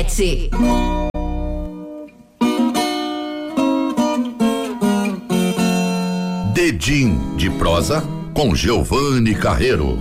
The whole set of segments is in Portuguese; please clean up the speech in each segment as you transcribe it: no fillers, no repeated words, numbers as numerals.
7. Dedim de prosa com Giovanni Carreiro.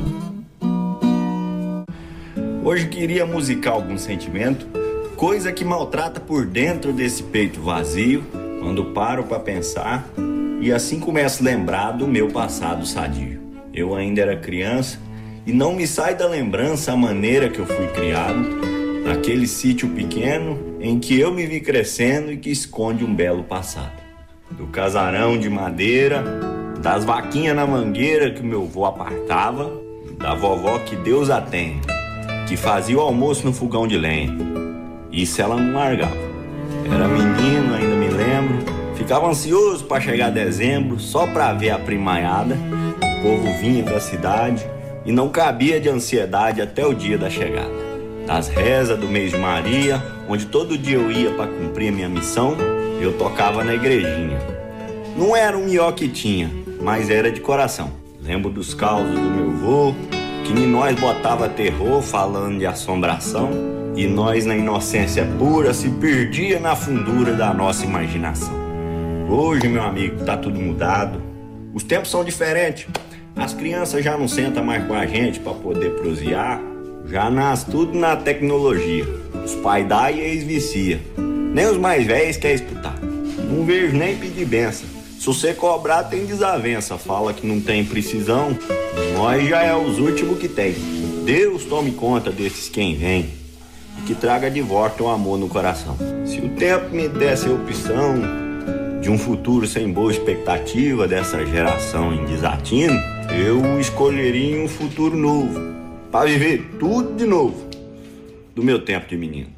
Hoje queria musicar algum sentimento, coisa que maltrata por dentro desse peito vazio, quando paro pra pensar e assim começo a lembrar do meu passado sadio. Eu ainda era criança e não me sai da lembrança a maneira que eu fui criado, naquele sítio pequeno em que eu me vi crescendo e que esconde um belo passado. Do casarão de madeira, das vaquinhas na mangueira que o meu avô apartava, da vovó que Deus a tenha, que fazia o almoço no fogão de lenha. Isso ela não largava. Era menino, ainda me lembro, ficava ansioso para chegar dezembro, só para ver a primaiada. O povo vinha da cidade e não cabia de ansiedade até o dia da chegada. Das rezas do mês de Maria, onde todo dia eu ia para cumprir a minha missão, eu tocava na igrejinha. Não era um mió que tinha, mas era de coração. Lembro dos causos do meu avô, que em nós botava terror falando de assombração, e nós na inocência pura se perdia na fundura da nossa imaginação. Hoje, meu amigo, tá tudo mudado. Os tempos são diferentes. As crianças já não sentam mais com a gente para poder prosear. Já nasce tudo na tecnologia. Os pais dá e eles vicia. Nem os mais velhos querem escutar. Não vejo nem pedir benção. Se você cobrar tem desavença. Fala que não tem precisão. Nós já é os últimos que tem. Deus tome conta desses quem vem e que traga de volta o amor no coração. Se o tempo me desse a opção de um futuro sem boa expectativa dessa geração em desatino, eu escolheria um futuro novo, para viver tudo de novo, do meu tempo de menino.